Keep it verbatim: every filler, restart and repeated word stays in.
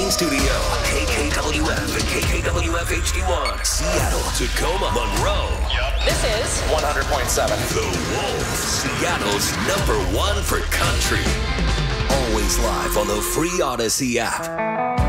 Recording Studio, K K W F and K K W F H D one, Seattle, Tacoma, Monroe. Yep. This is one hundred point seven. The Wolf, Seattle's number one for country. Always live on the free Odyssey app.